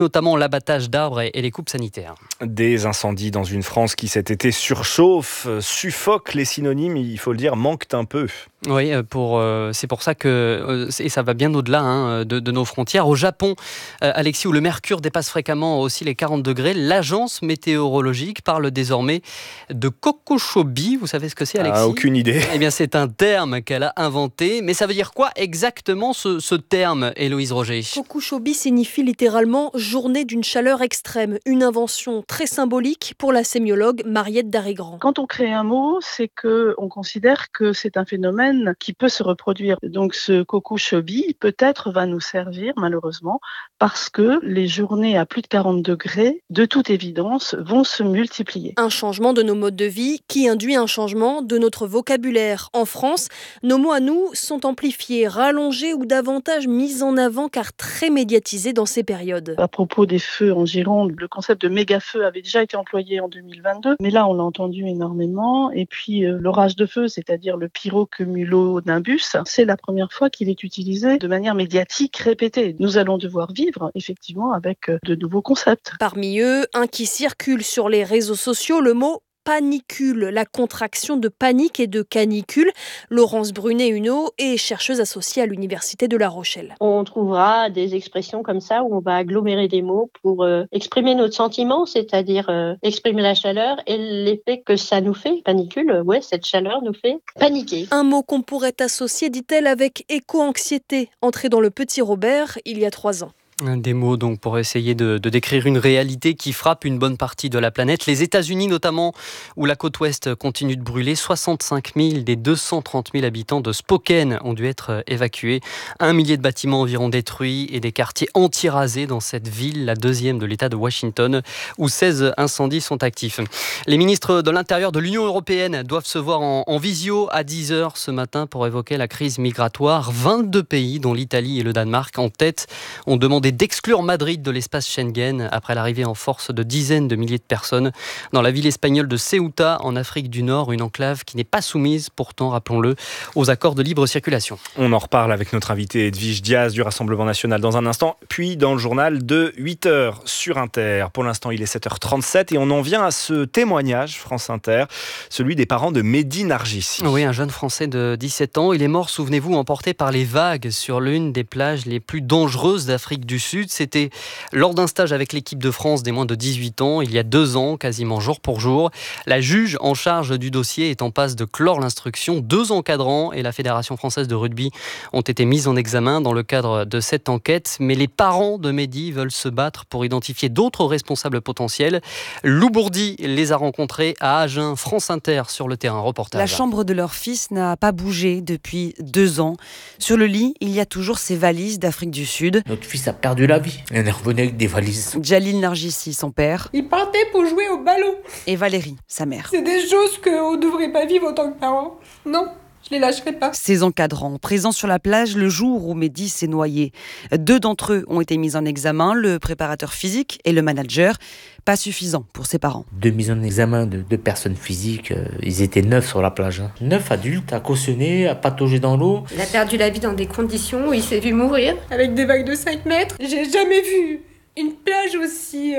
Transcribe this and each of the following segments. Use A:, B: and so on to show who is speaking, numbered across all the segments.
A: notamment l'abattage d'arbres et les coupes sanitaires.
B: Des incendies dans une France qui cet été surchauffe, suffoque, les synonymes, il faut le dire, manquent un peu.
A: Oui, c'est pour ça que et ça va bien au-delà de nos frontières. Au Japon, Alexis, où le mercure dépasse fréquemment aussi les 40 degrés, l'agence météorologique parle désormais de kokushobi. Vous savez ce que c'est, Alexis ?
B: Aucune idée.
A: Eh bien, c'est un terme qu'elle a inventé. Mais ça veut dire quoi exactement ce terme, Héloïse Roger ?
C: Kokushobi signifie littéralement journée d'une chaleur extrême. Une invention très symbolique pour la sémiologue Mariette Darrigrand.
D: Quand on crée un mot, c'est qu'on considère que c'est un phénomène qui peut se reproduire. Donc ce kokushobi peut-être va nous servir malheureusement parce que les journées à plus de 40 degrés, de toute évidence, vont se multiplier.
C: Un changement de nos modes de vie qui induit un changement de notre vocabulaire. En France, nos mots à nous sont amplifiés, rallongés ou davantage mis en avant car très médiatisés dans ces périodes.
D: À propos des feux en Gironde, le concept de méga-feu avait déjà été employé en 2022, mais là on l'a entendu énormément. Et puis l'orage de feu, c'est-à-dire le pyrocumulonimbus, c'est la première fois qu'il est utilisé de manière médiatique répétée. Nous allons devoir vivre effectivement avec de nouveaux concepts.
C: Parmi eux, un qui circule sur les réseaux sociaux, le mot panicule, la contraction de panique et de canicule. Laurence Brunet-Huneau est chercheuse associée à l'Université de La Rochelle.
E: On trouvera des expressions comme ça où on va agglomérer des mots pour exprimer notre sentiment, c'est-à-dire exprimer la chaleur et l'effet que ça nous fait. Panicule, cette chaleur nous fait paniquer.
C: Un mot qu'on pourrait associer, dit-elle, avec éco-anxiété, entré dans le Petit Robert il y a 3 ans.
A: Des mots donc pour essayer de décrire une réalité qui frappe une bonne partie de la planète. Les États-Unis notamment, où la côte ouest continue de brûler. 65 000 des 230 000 habitants de Spokane ont dû être évacués. 1 millier de bâtiments environ détruits et des quartiers entiers rasés dans cette ville, la deuxième de l'État de Washington, où 16 incendies sont actifs. Les ministres de l'Intérieur de l'Union européenne doivent se voir en visio à 10h ce matin pour évoquer la crise migratoire. 22 pays, dont l'Italie et le Danemark, en tête, ont demandé d'exclure Madrid de l'espace Schengen après l'arrivée en force de dizaines de milliers de personnes dans la ville espagnole de Ceuta en Afrique du Nord, une enclave qui n'est pas soumise pourtant, rappelons-le, aux accords de libre circulation.
B: On en reparle avec notre invité Edwige Diaz du Rassemblement National dans un instant, puis dans le journal de 8h sur Inter. Pour l'instant, il est 7h37 et on en vient à ce témoignage France Inter, celui des parents de Mehdi Nargissi.
A: Oui, un jeune Français de 17 ans. Il est mort, souvenez-vous, emporté par les vagues sur l'une des plages les plus dangereuses d'Afrique du Sud. C'était lors d'un stage avec l'équipe de France des moins de 18 ans, il y a 2 ans, quasiment jour pour jour. La juge en charge du dossier est en passe de clore l'instruction. 2 encadrants et la Fédération française de rugby ont été mis en examen dans le cadre de cette enquête. Mais les parents de Mehdi veulent se battre pour identifier d'autres responsables potentiels. Lou Bourdi les a rencontrés à Agen, France Inter, sur le terrain. Reportage.
F: La chambre de leur fils n'a pas bougé depuis 2 ans. Sur le lit, il y a toujours ces valises d'Afrique du Sud.
G: Notre fils a perdu la vie. On est revenu avec des valises.
F: Jalil Nargissi, son père.
H: Il partait pour jouer au ballon.
F: Et Valérie, sa mère.
H: C'est des choses qu'on ne devrait pas vivre en tant que parents. Non, je les lâcherai pas.
F: Ces encadrants, présents sur la plage le jour où Mehdi s'est noyé. 2 d'entre eux ont été mis en examen, le préparateur physique et le manager. Pas suffisant pour ses parents.
G: 2 mises en examen de 2 personnes physiques, ils étaient 9 sur la plage. 9 adultes à cautionner, à patauger dans l'eau.
I: Il a perdu la vie dans des conditions où il s'est vu mourir.
H: Avec des vagues de 5 mètres. J'ai jamais vu une plage aussi...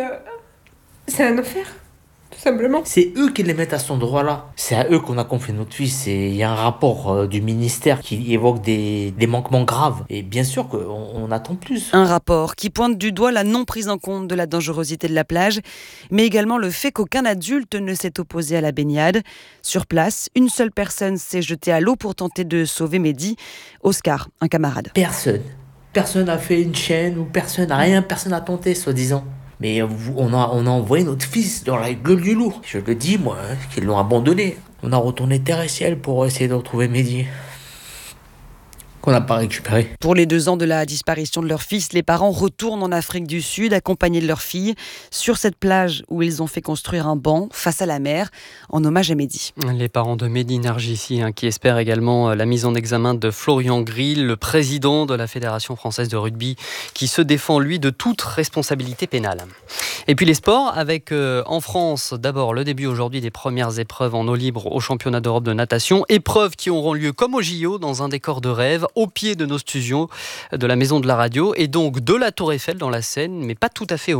H: C'est un enfer, tout simplement.
G: C'est eux qui les mettent à cet endroit-là. C'est à eux qu'on a confié notre fils. Il y a un rapport du ministère qui évoque des manquements graves. Et bien sûr qu'on attend plus.
F: Un rapport qui pointe du doigt la non prise en compte de la dangerosité de la plage, mais également le fait qu'aucun adulte ne s'est opposé à la baignade. Sur place, une seule personne s'est jetée à l'eau pour tenter de sauver Mehdi. Oscar, un camarade.
G: Personne n'a fait une chaîne ou personne n'a tenté, soi-disant. Mais on a envoyé notre fils dans la gueule du loup. Je le dis, moi, qu'ils l'ont abandonné. On a retourné terre et ciel pour essayer de retrouver Mehdi, qu'on n'a pas récupéré.
F: Pour les 2 ans de la disparition de leur fils, les parents retournent en Afrique du Sud, accompagnés de leur fille, sur cette plage où ils ont fait construire un banc face à la mer, en hommage à Mehdi.
A: Les parents de Mehdi Nargissi, qui espèrent également la mise en examen de Florian Grill, le président de la Fédération française de rugby, qui se défend, lui, de toute responsabilité pénale. Et puis les sports, avec en France, d'abord le début aujourd'hui des premières épreuves en eau libre au championnat d'Europe de natation. Épreuves qui auront lieu comme au JO, dans un décor de rêve, au pied de nos studios de la Maison de la Radio, et donc de la Tour Eiffel dans la Seine, mais pas tout à fait au